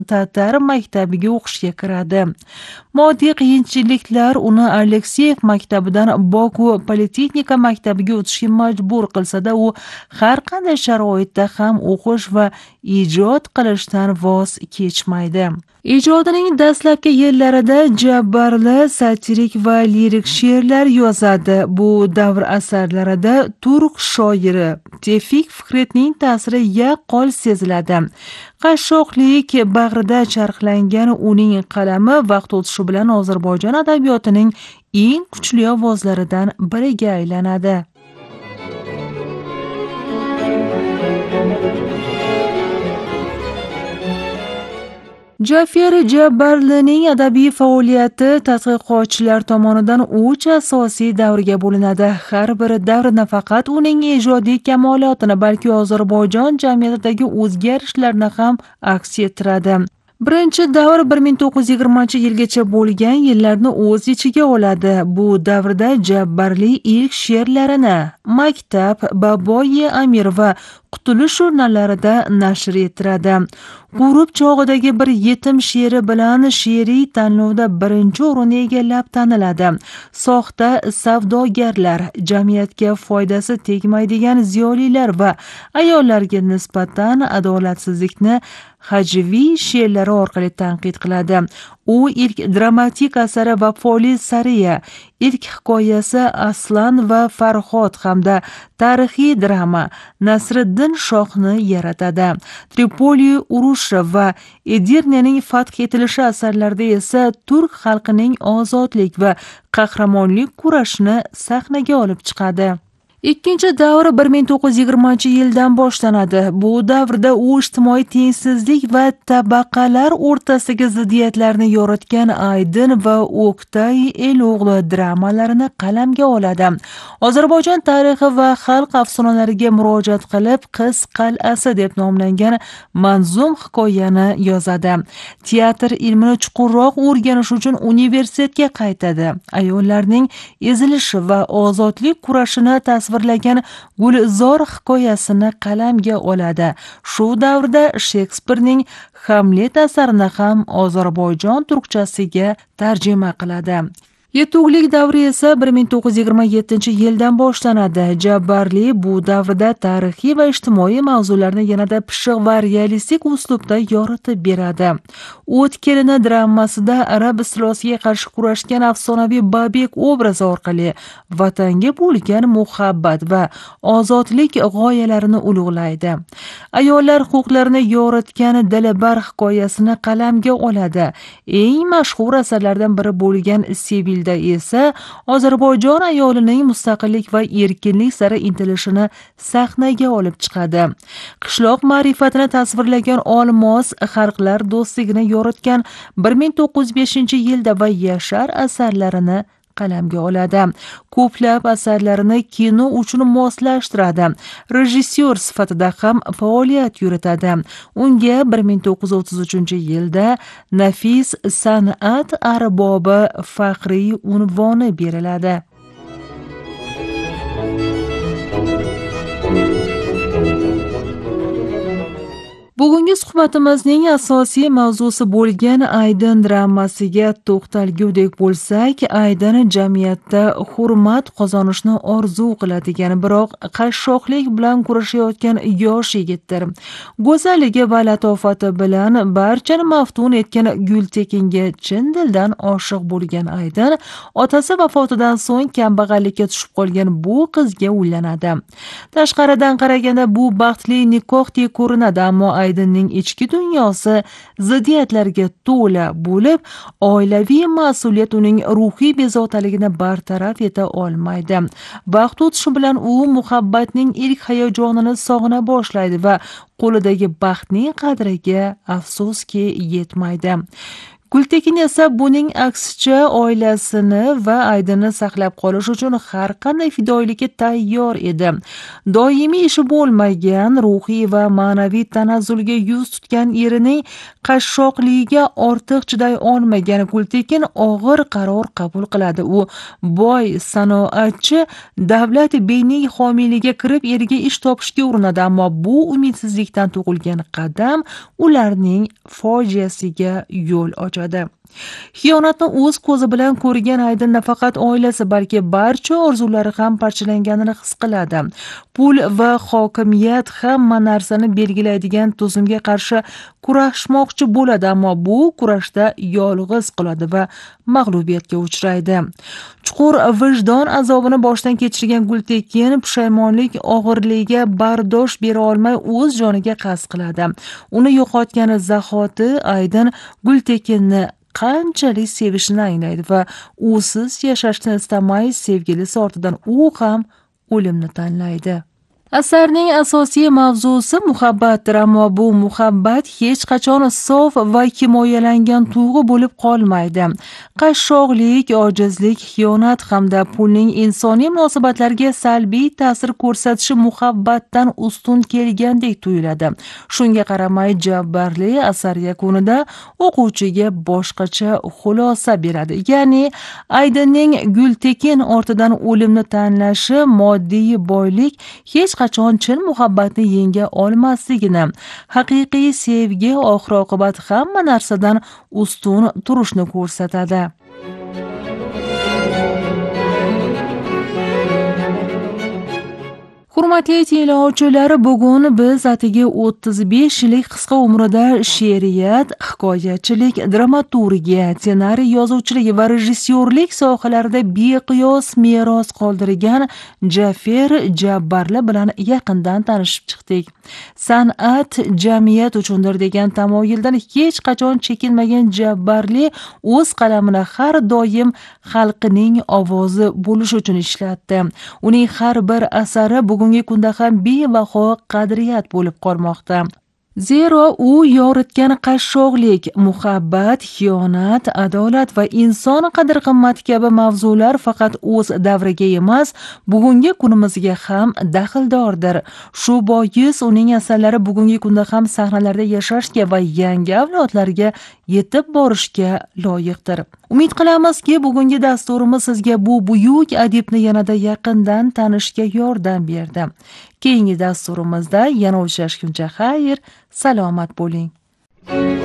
tatar maktabiga o'qishga kiradi. Moddiy qiyinchiliklar uni Alekseyev maktabidan Boku Politexnika maktabiga o'tishga majbur qilsa-da, u har qanday sharoitda ham o'qish va ijod qilishdan voz kechmaydi. Ijodining dastlabki yillarida jabbarli, satirik va lirik she'rlar yozadi. Bu davr asarlarida turk shoiri Tevfik Fikretning ta'siri yaqqol seziladi. Qashshoqlik bag'rida charxlangan uning qalami vaqt o'tishi bilan Ozarbayjon adabiyotining eng kuchli ovozlaridan biriga aylanadi. Jafer Jabbarlining adabiy faoliyati tadqiqotchilar tomonidan 3 asosiy davrga bo'linadi. Har bir davr nafaqat uning ijodiy kamolotini, balki Ozarbayjon jamiyatidagi o'zgarishlarni ham aks ettiradi. Birinchi davr 1920-yilgacha bo'lgan yillarni o'z ichiga oladi. Bu davrda Jabbarli ilk she'rlarini Maktab, Baboyi Amir va Qutulish jurnallarida nashr ettiradi. G'urub chog'idagi bir yetim she'ri bilan she'riy tanlovda birinchi o'rinni egallab taniladi. Soxta savdogarlar, jamiyatga foydasi tegmaydigan ziyolilar va ayollarga nisbatan adolatsizlikni hajviy she'rlari orqali tanqid qiladi. U ilk dramatik asari Vafoli Sariya, ilk hikoyasi Aslan va Farhod hamda tarixiy drama Nasriddin Shohni yaratadi. Tripoli urushi va Edirnening fath etilishi asarlarida esa turk xalqining ozodlik va qahramonlik kurashini sahnaga olib chiqadi. Ikkinchi davr 1920-yildan boshlanadi. Bu davrda u ijtimoiy tengsizlik va tabaqalar o'rtasidagi ziddiyatlarni yoritgan Aydin va O'ktay Elo'g'li dramalarini qalamga oladi. Ozarbayjon tarixi va xalq afsonalariga murojaat qilib, Qiz qal'asi deb nomlangan manzum hikoyani yozadi. Teatr ilmini chuqurroq o'rganish uchun universitetga qaytadi. Ayollarning ezilishi va ozodlik kurashini tasvirlagan Gulzor hikoyasini qalamga oladi. Shu davrda Shekspirning Hamlet asarini ham Ozarbayjon turkchasiga tarjima qiladi. Yetuklik davri esa 1927-yildan boshlanadi. Jabbarli bu davrda tarixiy va ijtimoiy mavzularni yanada pishiq va realistik uslubda yoritib beradi. O't kelini dramasida arab istilosiga qarshi kurashgan afsonaviy Babek obrazi orqali vatanga bo'lgan muhabbat va ozodlik g'oyalarini ulug'laydi. Ayollar huquqlarini yoritgan Dilbar hikoyasini qalamga oladi. Eng mashhur asarlardan biri bo'lgan Sevil esa Ozarbayjon ayolining mustaqillik va erkinlik sari intilishini sahnaga olib chiqadi. Qishloq ma'rifatini tasvirlagan Olmos xalqlar do'stligini yoritgan 1905-yilda va Yashar asarlarini qalamga oladi. Ko'plab asarlarini kino uchun moslashtiradi. Rejissyor sifatida ham faoliyat yuritadi. Unga 1933-yilda Nafis san'at arbobi faxriy unvoni beriladi. Bugungi suhbatimizning asosiy mavzusi bo'lgan Aydin dramasiga to'xtalgudek bo'lsak, Aydin jamiyatda hurmat qozonishni orzu qiladigan, biroq qashshoqlik bilan kurashayotgan yosh yigitdir. Go'zalligi va latofati bilan barchani maftun etgan Gultekinga chin dildan oshiq bo'lgan Aydin otasi vafotidan so'ng kambag'allikka tushib qolgan bu qizga uylanadi. Tashqaridan qaraganda bu baxtli nikohdek ko'rinadi, ammo Aydinning ichki dunyosi ziddiyatlarga to'la bo'lib, oilaviy mas'uliyat uning ruhiy bezovtaligini bartaraf eta olmaydi. Vaqt o'tishi bilan u muhabbatning ilk hayajonini sog'ina boshlaydi va qo'lidagi baxtning qadriga afsuski yetmaydi. Gultekin esa buning aksicha oilasini va Aydinni saqlab qolish uchun har qanday fidoyilikka tayyor edi. Doimiy ishi bo'lmagan, ruhiy va ma'naviy tanazzulga yuz tutgan erining qashshoqligiga ortiq chiday olmagan Gultekin og'ir qaror qabul qiladi. U boy sanoatchi Davlat beyning homiyligiga kirib eriga ish topishga urinadi, ammo bu umidsizlikdan tug'ilgan qadam ularning fojiasiga yo'l ochadi. Xiyonatni o'z ko'zi bilan ko'rgan Aydin nafaqat oilasi, balki barcha orzulari ham parchalanganini his qiladi. Pul va hokimiyat hamma narsani belgilaydigan tuzumga qarshi kurashmoqchi bo'ladi, ammo bu kurashda yolg'iz qoladi va mag'lubiyatga uchraydi. Chuqur vijdon azobini boshdan kechirgan Gultekin pushaymonlik og'irligiga bardosh bera olmay o'z joniga qasd qiladi. Uni yo'qotgani zahoti Aydin Gultekinni qanchalik sevishini anglaydi va usiz yashashni istamay sevgilisi ortidan u ham o'limni tanlaydi. Asarning asosiy mavzusi muhabbatdir, ammo bu muhabbat hech qachon sof va himoyalangan tuyg'u bo'lib qolmaydi. Qashshoqlik, ojizlik, xiyonat hamda pulning insoniy munosabatlarga salbiy ta'sir ko'rsatishi muhabbatdan ustun kelgandek tuyuladi. Shunga qaramay Jabbarli asar yakunida o'quvchiga boshqacha xulosa beradi. Ya'ni Aydinning Gultekin ortidan o'limni tanlashi moddiy boylik hech qachon chin muhabbatni yenga olmasligini, haqiqiy sevgi oxir-oqibat hamma narsadan ustun turishni ko'rsatadi. Hurmatli tinglovchilar, bugun biz atigi 35 yillik qisqa umrida she'riyat, hikoyachilik, dramaturgiya, ssenariy yozuvchilik va rejissyorlik sohalarida beqiyos meros qoldirgan Jafer Jabbarli bilan yaqindan tanishib chiqdik. San'at jamiyat uchundir degan tamoyildan hech qachon chekinmagan Jabbarli o'z qalamini har doim xalqining ovozi bo'lish uchun ishlatdi. Uning har bir asari bugungi kunda ham bebaho qadriyat bo'lib qolmoqda. Zero u yoritgan qashshoqlik, muhabbat, xiyonat, adolat va inson qadr-qimmati kabi mavzular faqat o'z davriga emas, bugungi kunimizga ham daxldordir. Shu bois uning asarlari bugungi kunda ham sahnalarda yashashga va yangi avlodlarga yetib borishga loyiqdir. Umid qilamizki, bugungi dasturimiz sizga bu buyuk adibni yanada yaqindan tanishga yordam berdi. Keyingi dasturimizda yana uchrashguncha xayr, salomat bo'ling.